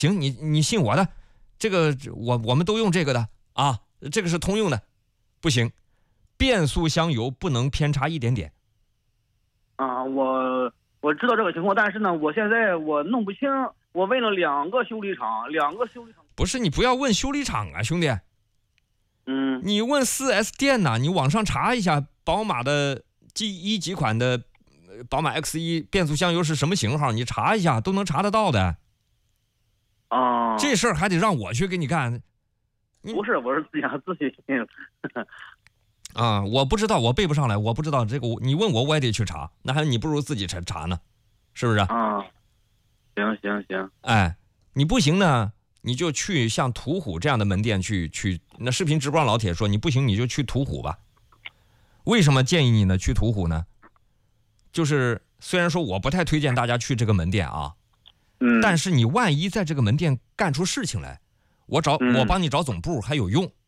行，你信我的，这个我们都用这个的啊，这个是通用的，不行，变速箱油不能偏差一点点。 啊，我知道这个情况，但是呢，我现在我弄不清，我问了2个修理厂， 不是，你不要问修理厂啊，兄弟。你问4S 店呐，你网上查一下宝马的 G1 级款的宝马 X1 变速箱油是什么型号，你查一下都能查得到的。 啊， 这事儿还得让我去给你干？ 不是，我是自己啊，我不知道，我背不上来，我不知道这个，你问我也得去查，那还你不如自己查呢，是不是？ 啊，行。 哎，你不行呢，你就去像途虎这样的门店去。那视频直播上老铁说你不行，你就去途虎吧。为什么建议你呢？去途虎呢？就是虽然说我不太推荐大家去这个门店啊，但是你万一在这个门店干出事情来，我帮你找总部还有用。